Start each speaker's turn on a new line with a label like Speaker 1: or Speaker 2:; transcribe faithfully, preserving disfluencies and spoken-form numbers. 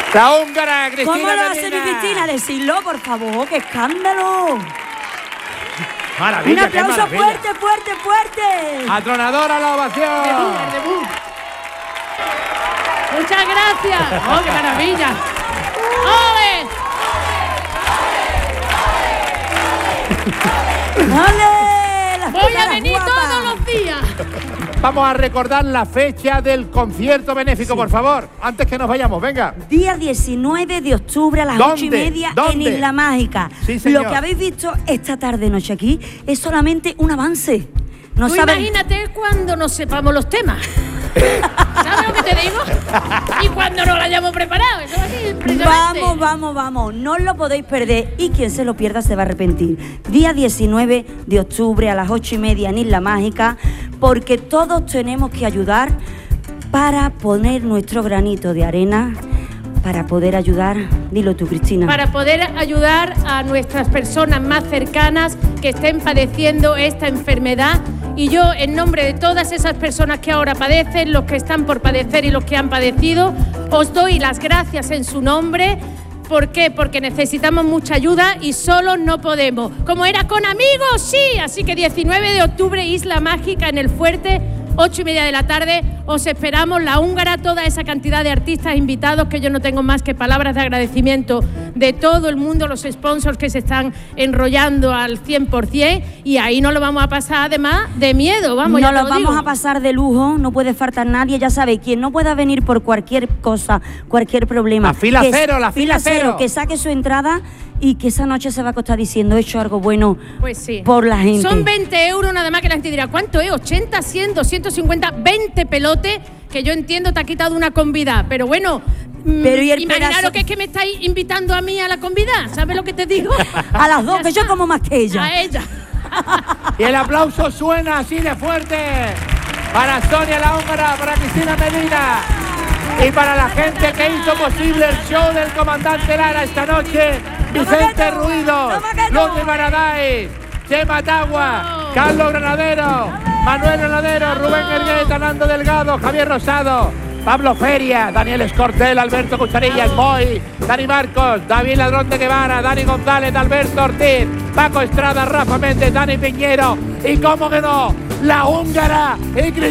Speaker 1: La húngara, Cristina
Speaker 2: ¿Cómo lo
Speaker 1: Medina.
Speaker 2: hace mi Cristina? Decidlo, por favor, ¡qué escándalo!
Speaker 1: Maravilla,
Speaker 2: Un aplauso
Speaker 1: qué maravilla.
Speaker 2: fuerte, fuerte, fuerte.
Speaker 1: Atronadora la ovación.
Speaker 3: Debut, el debut. Muchas gracias. ¡Oh, qué maravilla! ¡Ole!
Speaker 2: ¡Ole! Las
Speaker 3: Voy a
Speaker 2: pecadas
Speaker 3: venir
Speaker 2: guapas.
Speaker 3: todos los días.
Speaker 1: Vamos a recordar la fecha del concierto benéfico, por favor, antes que nos vayamos, venga.
Speaker 2: Día diecinueve de octubre a las
Speaker 1: ¿Dónde?
Speaker 2: ocho y media
Speaker 1: ¿Dónde?
Speaker 2: en Isla Mágica.
Speaker 1: Sí, señor.
Speaker 2: Lo que habéis visto esta tarde noche aquí es solamente un avance. No
Speaker 3: Tú
Speaker 2: saben.
Speaker 3: imagínate cuando no sepamos los temas. ¿Sabes lo que te digo? Y cuando no lo hayamos preparado. Eso así, impresionante.
Speaker 2: Vamos, vamos, vamos. No os lo podéis perder y quien se lo pierda se va a arrepentir. Día diecinueve de octubre a las ocho y media en Isla Mágica, porque todos tenemos que ayudar para poner nuestro granito de arena, para poder ayudar. Dilo tú, Cristina.
Speaker 3: Para poder ayudar a nuestras personas más cercanas que estén padeciendo esta enfermedad. Y yo, en nombre de todas esas personas que ahora padecen, los que están por padecer y los que han padecido, os doy las gracias en su nombre. ¿Por qué? Porque necesitamos mucha ayuda y solos no podemos. Como era con amigos, sí. Así que diecinueve de octubre, Isla Mágica en el Fuerte, ocho y media de la tarde, os esperamos, la húngara, toda esa cantidad de artistas invitados, que yo no tengo más que palabras de agradecimiento de todo el mundo, los sponsors que se están enrollando al cien por cien, y ahí no lo vamos a pasar además de miedo, vamos,
Speaker 2: no
Speaker 3: ya te
Speaker 2: lo
Speaker 3: lo
Speaker 2: vamos
Speaker 3: digo.
Speaker 2: a pasar de lujo, no puede faltar nadie, ya sabéis, quien no pueda venir por cualquier cosa, cualquier problema.
Speaker 1: La fila
Speaker 2: que-
Speaker 1: cero, la fila cero.
Speaker 2: Que saque su entrada y que esa noche se va a acostar diciendo, he hecho algo bueno
Speaker 3: Pues sí.
Speaker 2: por la gente.
Speaker 3: Son veinte euros nada más, que la gente dirá, ¿cuánto es? ochenta, cien, doscientos cincuenta, veinte pelotes, que yo entiendo te ha quitado una convidad, pero bueno, mm,
Speaker 2: Pero ¿y el
Speaker 3: imaginaros
Speaker 2: pedazo?
Speaker 3: que es que me estáis invitando a mí a la convidad, ¿sabes lo que te digo?
Speaker 2: A las dos,
Speaker 3: Ya
Speaker 2: que yo
Speaker 3: está.
Speaker 2: como más que ella.
Speaker 3: A ella.
Speaker 1: Y el aplauso suena así de fuerte para Sonia la húngara, para Cristina Medina y para la gente que hizo posible el show del comandante Lara esta noche. Vicente
Speaker 2: no,
Speaker 1: Ruido,
Speaker 2: no, que no.
Speaker 1: Lucy Maradai, Chema Tagua, Carlos Granadero, Manuel Granadero, Rubén Hergueta, Nando Delgado, Javier Rosado, Pablo Feria, Daniel Escortel, Alberto Cucharilla, El Boy, Dani Marcos, David Ladrón de Guevara, Dani González, Alberto Ortiz, Paco Estrada, Rafa Méndez, Dani Piñero y, cómo que no, la húngara y Cristina.